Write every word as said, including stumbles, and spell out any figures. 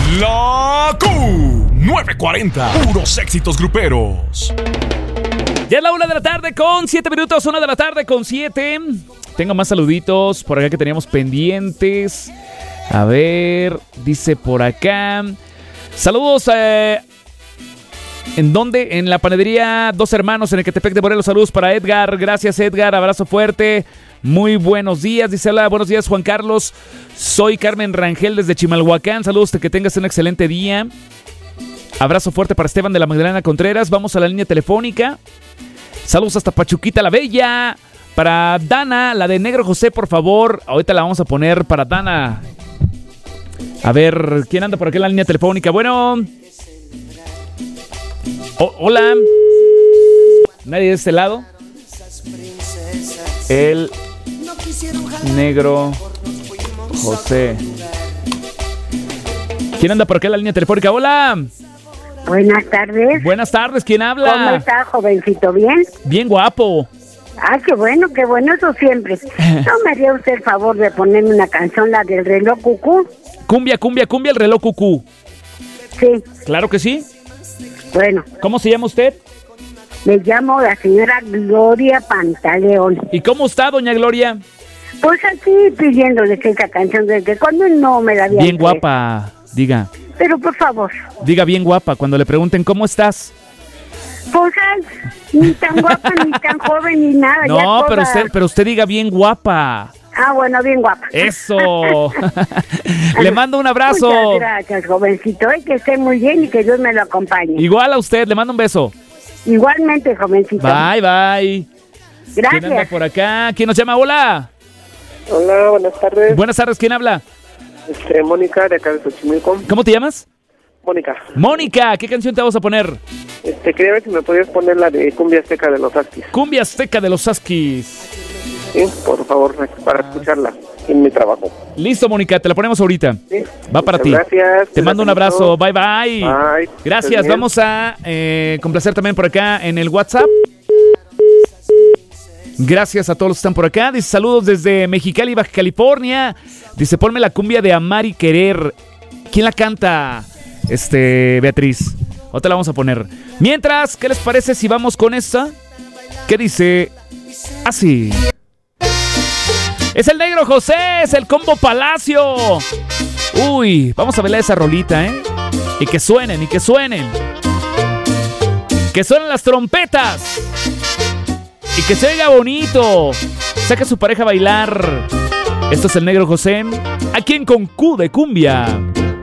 La Q nueve cuarenta, puros éxitos gruperos. Ya es la una de la tarde con siete minutos, una de la tarde con siete. Tengo más saluditos por acá que teníamos pendientes. A ver, dice por acá. Saludos, eh, ¿en dónde? En la panadería Dos Hermanos, en Ecatepec de Morelos. Saludos para Edgar. Gracias, Edgar. Abrazo fuerte. Muy buenos días. Dice, hola, buenos días, Juan Carlos. Soy Carmen Rangel desde Chimalhuacán. Saludos, que tengas un excelente día. Abrazo fuerte para Esteban de la Magdalena Contreras. Vamos a la línea telefónica. Saludos hasta Pachuquita la Bella. Para Dana, la de Negro José, por favor. Ahorita la vamos a poner para Dana. A ver, ¿quién anda por aquí en la línea telefónica? Bueno. O- hola. ¿Nadie de este lado? El Negro José. ¿Quién anda por aquí en la línea telefónica? Hola. Buenas tardes. Buenas tardes, ¿quién habla? ¿Cómo está, jovencito? ¿Bien? Bien guapo. Ah, qué bueno, qué bueno, eso siempre. ¿No me haría usted el favor de ponerme una canción, la del reloj cucú? Cumbia, cumbia, cumbia, el reloj cucú. Sí. Claro que sí. Bueno. ¿Cómo se llama usted? Me llamo la señora Gloria Pantaleón. ¿Y cómo está, doña Gloria? Pues aquí pidiéndoles esa canción desde cuando no me la había Bien guapa, diga. Pero por favor. Diga bien guapa cuando le pregunten ¿cómo estás? Pues ay, ni tan guapa, ni tan joven, ni nada. No, ya toda... pero usted, pero usted diga bien guapa. Ah, bueno, bien guapa. Eso. Le mando un abrazo. Muchas gracias, jovencito. Y que esté muy bien y que Dios me lo acompañe. Igual a usted, le mando un beso. Igualmente, jovencito. Bye, bye. Gracias. ¿Quién anda por acá? ¿Quién nos llama? Hola. Hola, buenas tardes. Buenas tardes, ¿quién habla? Este, Mónica, de acá de Xochimilco. ¿Cómo te llamas? Mónica. Mónica, ¿qué canción te vamos a poner? Este, quería ver si me podías poner la de Cumbia Azteca de los Askis. Cumbia Azteca de los Askis. Sí, por favor, para escucharla en mi trabajo. Listo, Mónica, te la ponemos ahorita. Sí. Va para ti. Gracias. Te mando un abrazo. Bye, bye. Bye. Gracias. Vamos a eh, complacer también por acá en el WhatsApp. Gracias a todos los que están por acá. Dice saludos desde Mexicali, Baja California. Dice ponme la cumbia de Amar y Querer. ¿Quién la canta? Este, Beatriz. Otra la vamos a poner. Mientras, ¿qué les parece si vamos con esta? ¿Qué dice? Así. Es el Negro José, es el Combo Palacio. Uy, vamos a bailar esa rolita, ¿eh? Y que suenen, y que suenen. Que suenen las trompetas. Y que se oiga bonito. Saca a su pareja a bailar. Esto es el Negro José. Aquí en Con Q de Cumbia.